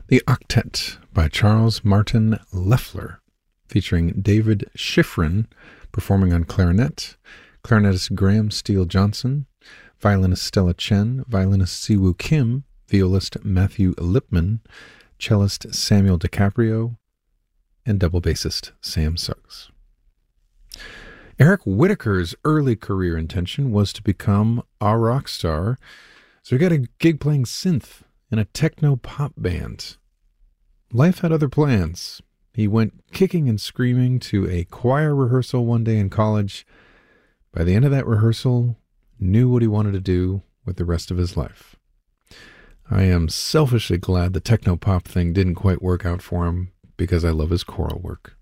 The Octet by Charles Martin Loeffler, featuring David Schifrin performing on clarinet, clarinetist Graham Steele Johnson, violinist Stella Chen, violinist Siwoo Kim, violist Matthew Lipman, cellist Samuel DiCaprio, and double bassist Sam Suggs. Eric Whitacre's early career intention was to become a rock star, so he got a gig playing synth in a techno-pop band. Life had other plans. He went kicking and screaming to a choir rehearsal one day in college. By the end of that rehearsal, knew what he wanted to do with the rest of his life. I am selfishly glad the techno-pop thing didn't quite work out for him because I love his choral work.